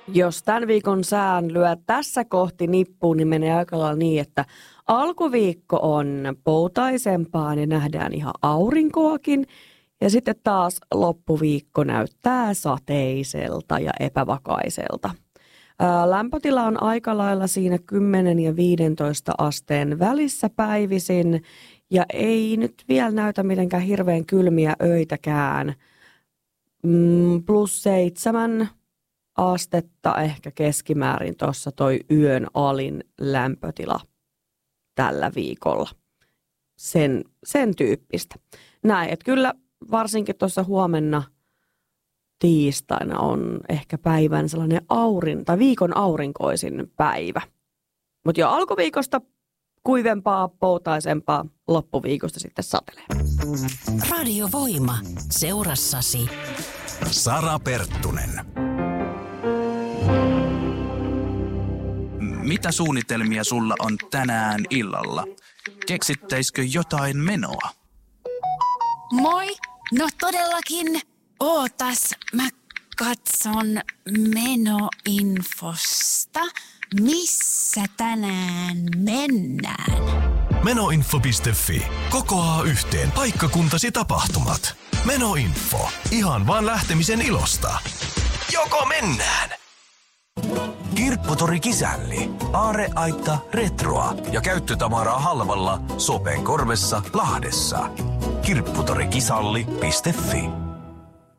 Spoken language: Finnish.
Jos tämän viikon sään lyö tässä kohti nippuun, niin menee aika lailla niin, että alkuviikko on poutaisempaa, niin nähdään ihan aurinkoakin. Ja sitten taas loppuviikko näyttää sateiselta ja epävakaiselta. Lämpötila on aika lailla siinä 10 ja 15 asteen välissä päivisin. Ja ei nyt vielä näytä mitenkään hirveän kylmiä öitäkään. +7 astetta ehkä keskimäärin tuossa toi yön alin lämpötila tällä viikolla. Sen tyyppistä. Näin, että kyllä varsinkin tuossa huomenna tiistaina on ehkä päivän sellainen viikon aurinkoisin päivä. Mutta jo alkuviikosta kuivempaa, poutaisempaa, loppuviikosta sitten satelee. Radiovoima. Seurassasi Sara Perttunen. Mitä suunnitelmia sulla on tänään illalla? Keksittäisikö jotain menoa? Moi! No todellakin. Ootas, mä katson menoinfosta. Missä tänään mennään? Menoinfo.fi. Kokoaa yhteen paikkakuntasi tapahtumat. Menoinfo. Ihan vaan lähtemisen ilosta. Joko mennään? Kirpputori Kisälli. Aarreaitta, retroa ja käyttötavaraa halvalla Sopen korvessa Lahdessa. Kirpputorikisälli.fi